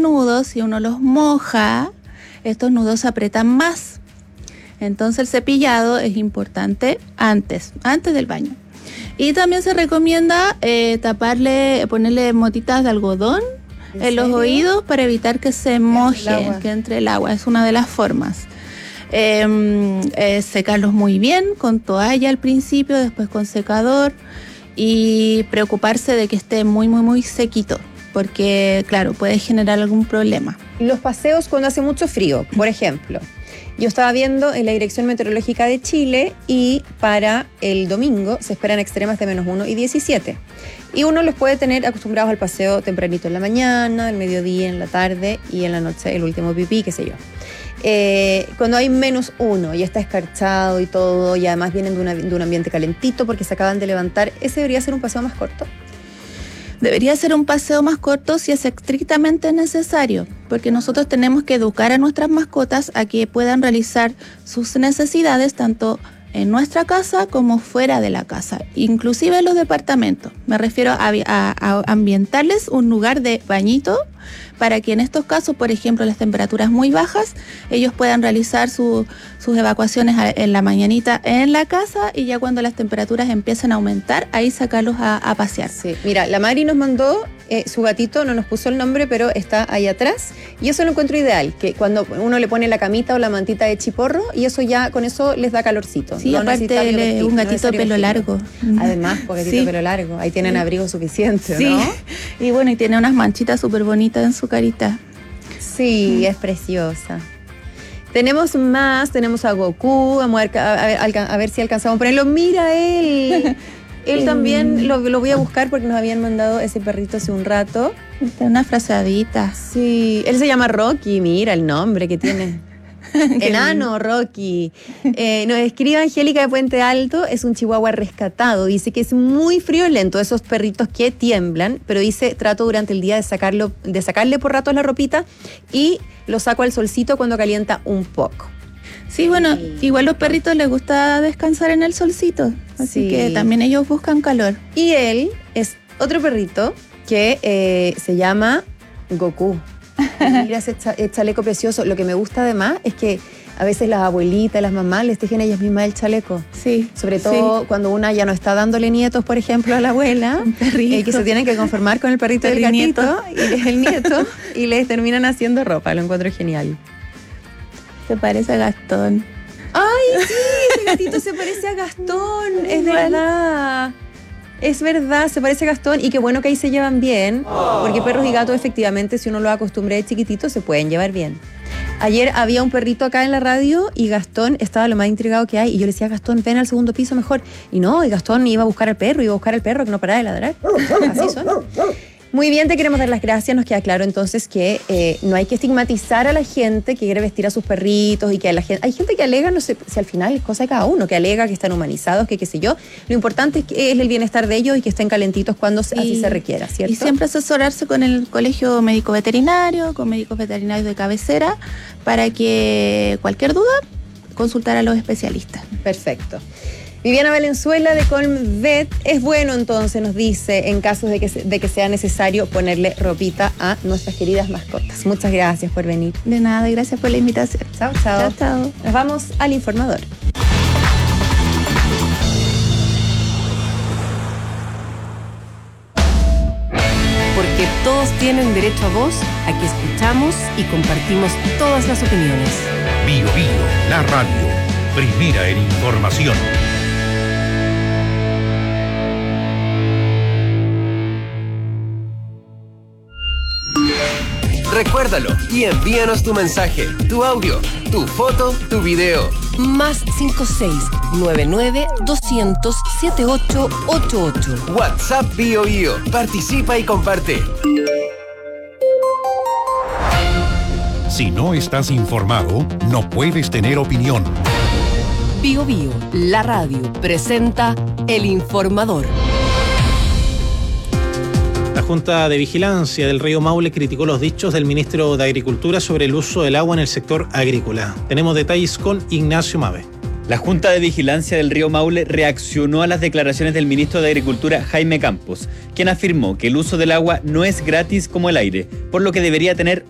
nudos, si uno los moja, estos nudos se aprietan más. Entonces el cepillado es importante antes del baño. Y también se recomienda ponerle motitas de algodón en los oídos para evitar que se moje, que entre el agua. Es una de las formas. Secarlos muy bien con toalla al principio, después con secador, y preocuparse de que esté muy, muy, muy sequito, porque claro, puede generar algún problema. Los paseos cuando hace mucho frío, por ejemplo. Yo estaba viendo en la Dirección Meteorológica de Chile y para el domingo se esperan extremas de -1 y 17. Y uno los puede tener acostumbrados al paseo tempranito en la mañana, al mediodía, en la tarde y en la noche el último pipí, qué sé yo. Cuando hay -1 y está escarchado y todo, y además vienen de un ambiente calentito porque se acaban de levantar, ¿ese debería ser un paseo más corto? Debería ser un paseo más corto si es estrictamente necesario, porque nosotros tenemos que educar a nuestras mascotas a que puedan realizar sus necesidades tanto en nuestra casa como fuera de la casa, inclusive en los departamentos. Me refiero a ambientarles un lugar de bañito para que en estos casos, por ejemplo, las temperaturas muy bajas, ellos puedan realizar sus evacuaciones en la mañanita en la casa, y ya cuando las temperaturas empiecen a aumentar, ahí sacarlos a pasear. Sí, mira, la Mari nos mandó su gatito, no nos puso el nombre, pero está ahí atrás, y eso lo encuentro ideal, que cuando uno le pone la camita o la mantita de chiporro, y eso ya, con eso les da calorcito. Sí, no, aparte un gatito de pelo largo. Además, un gatito de pelo largo, ahí tienen abrigo suficiente, sí, ¿no? Y bueno, y tiene unas manchitas súper bonitas en su carita. Sí, es preciosa. Tenemos más, tenemos a Goku, vamos a ver si alcanzamos a ponerlo. ¡Mira él! Él también lo voy a buscar porque nos habían mandado ese perrito hace un rato. Está una frazadita. Sí, él se llama Rocky, mira el nombre que tiene. Enano Rocky. Nos escribe Angélica de Puente Alto, es un chihuahua rescatado. Dice que es muy friolento, esos perritos que tiemblan, pero dice, trato durante el día de sacarle por ratos la ropita y lo saco al solcito cuando calienta un poco. Sí, bueno, igual los perritos les gusta descansar en el solcito, así que también ellos buscan calor. Y él es otro perrito que se llama Goku. Mira ese chaleco precioso. Lo que me gusta además es que a veces las abuelitas, las mamás les tejen ellas mismas el chaleco. Sí. Sobre todo cuando una ya no está dándole nietos, por ejemplo, a la abuela, que se tienen que conformar con el perrito del gatito, y es el nieto, y les terminan haciendo ropa. Lo encuentro genial. Se parece a Gastón. ¡Ay, sí! Ese gatito se parece a Gastón. Es verdad. Es verdad, se parece a Gastón, y qué bueno que ahí se llevan bien, porque perros y gatos efectivamente, si uno los acostumbra de chiquitito, se pueden llevar bien. Ayer había un perrito acá en la radio y Gastón estaba lo más intrigado que hay, y yo le decía, Gastón, ven al segundo piso mejor. Y no, y Gastón iba a buscar al perro que no paraba de ladrar. Así son. Muy bien, te queremos dar las gracias. Nos queda claro entonces que no hay que estigmatizar a la gente que quiere vestir a sus perritos, y que hay gente que alega, no sé si al final es cosa de cada uno, que alega que están humanizados, que qué sé yo. Lo importante es que es el bienestar de ellos y que estén calentitos cuando así se requiera, ¿cierto? Y siempre asesorarse con el colegio médico veterinario, con médicos veterinarios de cabecera, para que cualquier duda consultar a los especialistas. Perfecto. Viviana Valenzuela de Colmvet, es bueno entonces, nos dice, en casos de que sea necesario ponerle ropita a nuestras queridas mascotas. Muchas gracias por venir. De nada, y gracias por la invitación. Chao, chao. Chao, chao. Nos vamos al informador. Porque todos tienen derecho a voz, aquí escuchamos y compartimos todas las opiniones. Bio Bio, la radio, primera en información. Recuérdalo y envíanos tu mensaje, tu audio, tu foto, tu video. Más 56-99-200-7888. WhatsApp Bio Bio. Participa y comparte. Si no estás informado, no puedes tener opinión. Bio Bio, la radio, presenta El Informador. La Junta de Vigilancia del Río Maule criticó los dichos del ministro de Agricultura sobre el uso del agua en el sector agrícola. Tenemos detalles con Ignacio Mave. La Junta de Vigilancia del Río Maule reaccionó a las declaraciones del ministro de Agricultura, Jaime Campos, quien afirmó que el uso del agua no es gratis como el aire, por lo que debería tener